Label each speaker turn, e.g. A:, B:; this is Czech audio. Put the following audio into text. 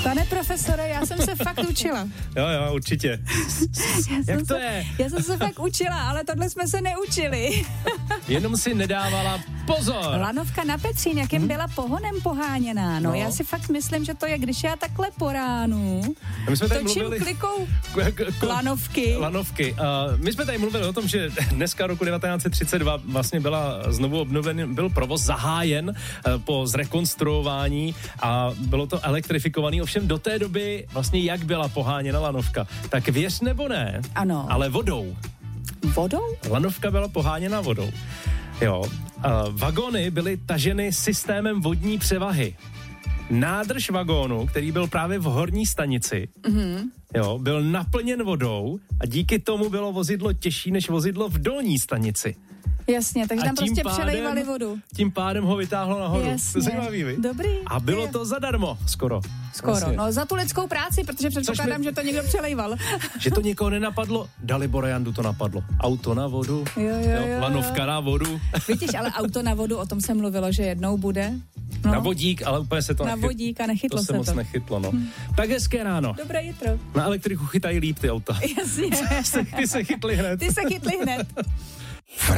A: Pane profesore, já jsem se fakt učila.
B: Jo, určitě. Jak to je?
A: Já jsem se fakt učila, ale tohle jsme se neučili.
B: Jenom si nedávala pozor.
A: Lanovka na Petřín, jakým byla pohonem poháněná. No, já si fakt myslím, že to je, když já takhle po ránu točím klikou lanovky.
B: My jsme tady mluvili o tom, že dneska roku 1932 vlastně byla znovu obnoven, byl provoz zahájen po zrekonstruování a bylo to elektrifikovaný. Ovšem do té doby vlastně jak byla poháněna lanovka, tak věř nebo ne,
A: ano.
B: Ale vodou.
A: Vodou?
B: Lanovka byla poháněna vodou. Jo. Vagony byly taženy systémem vodní převahy. Nádrž vagónu, který byl právě v horní stanici, jo, byl naplněn vodou a díky tomu bylo vozidlo těžší než vozidlo v dolní stanici.
A: Jasně, takže tam prostě přelejvali vodu.
B: Tím pádem ho vytáhlo nahoru.
A: Jasně.
B: Zajímavý, vy?
A: Dobrý.
B: A bylo to zadarmo, skoro.
A: Vlastně. No za tu lidskou práci, protože předpokládám, že to někdo přelejval.
B: Že to někoho nenapadlo, Dalibora Jandu to napadlo. Auto na vodu,
A: jo,
B: lanovka na vodu.
A: Vidíš, ale auto na vodu, o tom se mluvilo, že jednou bude.
B: No. Na vodík, ale úplně se to
A: na vodík a nechytlo se to.
B: To se moc nechytlo, no. Tak hezké ráno.
A: Dobré jitro.
B: Na elektriku chytají líp ty auta.
A: Jasně.
B: Ty se chytli hned.
A: Ty se chytli hned.